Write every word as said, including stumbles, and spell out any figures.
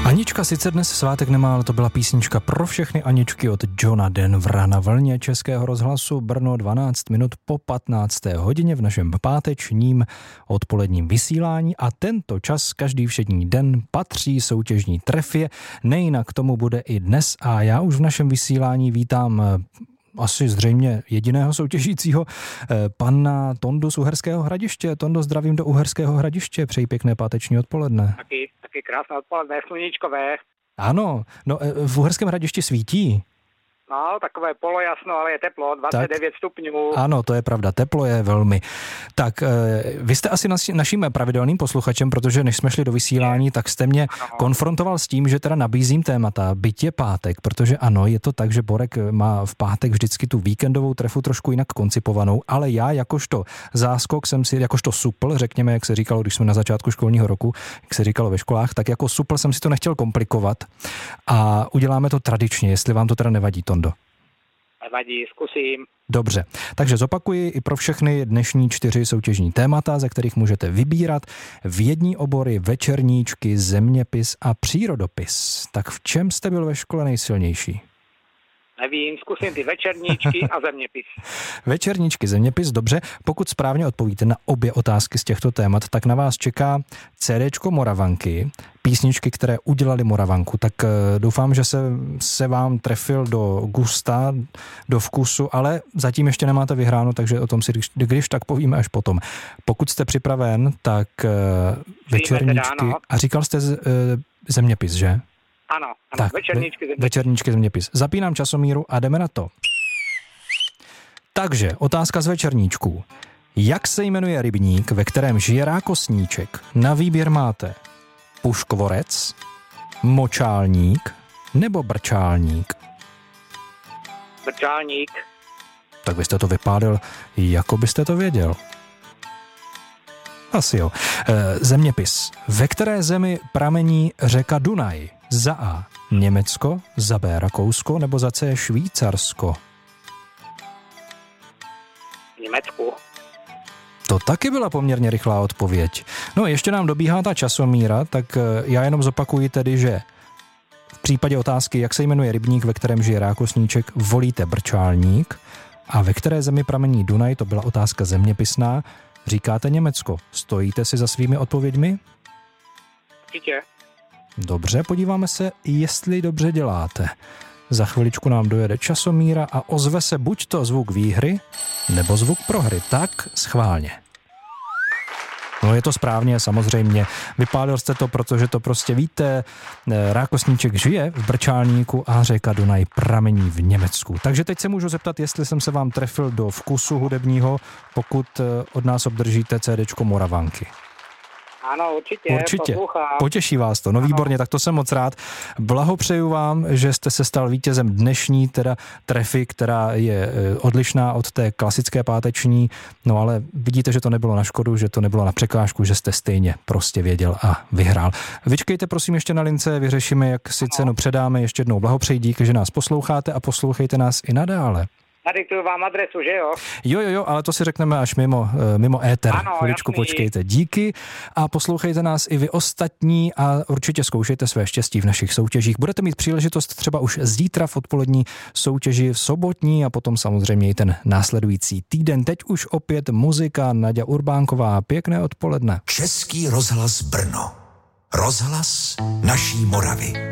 Anička sice dnes svátek nemá, ale to byla písnička pro všechny Aničky od Johna Denvera na vlně Českého rozhlasu Brno dvanáct minut po patnácté hodině v našem pátečním odpoledním vysílání a tento čas každý všední den patří soutěžní trefě, nejinak tomu bude i dnes a já už v našem vysílání vítám asi zřejmě jediného soutěžícího, pana Tondu z Uherského Hradiště. Tondo, zdravím do Uherského Hradiště, přeji pěkné páteční odpoledne. Taky, taky krásné odpoledne, sluníčkové. Ano, no v Uherském Hradišti svítí. No, takové polojasno, ale je teplo, dvacet devět tak, stupňů. Ano, to je pravda, teplo je velmi. Tak vy jste asi naši, naším pravidelným posluchačem, protože než jsme šli do vysílání, tak jste mě ano. konfrontoval s tím, že teda nabízím témata, byť je pátek, protože ano, je to tak, že Borek má v pátek vždycky tu víkendovou trefu trošku jinak koncipovanou, ale já jakožto záskok jsem si, jakožto supl, řekněme, jak se říkalo, když jsme na začátku školního roku, jak se říkalo ve školách, tak jako supl jsem si to nechtěl komplikovat a uděláme to tradičně, jestli vám to teda nevadí, Tondo. Nevadí, zkusím. Dobře, takže zopakuji i pro všechny dnešní čtyři soutěžní témata, ze kterých můžete vybírat vědní obory, večerníčky, zeměpis a přírodopis. Tak v čem jste byl ve škole nejsilnější? Nevím, zkusím ty večerníčky a zeměpis. Večerníčky, zeměpis, dobře. Pokud správně odpovíte na obě otázky z těchto témat, tak na vás čeká CDčko Moravanky, písničky, které udělali Moravanku. Tak doufám, že se, se vám trefil do gusta, do vkusu, ale zatím ještě nemáte vyhráno, takže o tom si když, když tak povíme až potom. Pokud jste připraven, tak večerníčky... A říkal jste z, zeměpis, že? Ano, ano, tak, večerníčky zeměpis. Večerníčky zeměpis. Zapínám časomíru a jdeme na to. Takže, otázka z večerníčků. Jak se jmenuje rybník, ve kterém žije rákosníček? Na výběr máte puškvorec, močálník nebo brčálník? Brčálník. Tak byste to vypálil, jako byste to věděl. Asi jo. E, zeměpis. Ve které zemi pramení řeka Dunaj? Za A. Německo, za B. Rakousko nebo za C. Švýcarsko? Německu. To taky byla poměrně rychlá odpověď. No, ještě nám dobíhá ta časomíra, tak já jenom zopakuji tedy, že v případě otázky, jak se jmenuje rybník, ve kterém žije rákosníček, volíte brčálník a ve které zemi pramení Dunaj, to byla otázka zeměpisná, říkáte Německo. Stojíte si za svými odpověďmi? Určitě. Dobře, podíváme se, jestli dobře děláte. Za chviličku nám dojede časomíra a ozve se buď to zvuk výhry, nebo zvuk prohry. Tak schválně. No je to správně, samozřejmě. Vypálil jste to, protože to prostě víte. Rákosníček žije v brčálníku a řeka Dunaj pramení v Německu. Takže teď se můžu zeptat, jestli jsem se vám trefil do vkusu hudebního, pokud od nás obdržíte CDčko Moravanky. Ano, určitě, určitě. Poslouchám. Potěší vás to, no ano. Výborně, tak to jsem moc rád. Blahopřeju vám, že jste se stal vítězem dnešní teda trefy, která je odlišná od té klasické páteční, no ale vidíte, že to nebylo na škodu, že to nebylo na překážku, že jste stejně prostě věděl a vyhrál. Vyčkejte prosím ještě na lince, vyřešíme, jak si ano. cenu předáme, ještě jednou blahopřeji, díky, že nás posloucháte a poslouchejte nás i nadále. Nadiktuju vám adresu, že jo? Jo, jo, jo, ale to si řekneme až mimo, mimo éter. Ano, chviličku jasný. Počkejte. Díky a poslouchejte nás i vy ostatní a určitě zkoušejte své štěstí v našich soutěžích. Budete mít příležitost třeba už zítra v odpolední soutěži v sobotní a potom samozřejmě i ten následující týden. Teď už opět muzika, Naďa Urbánková. Pěkné odpoledne. Český rozhlas Brno. Rozhlas naší Moravy.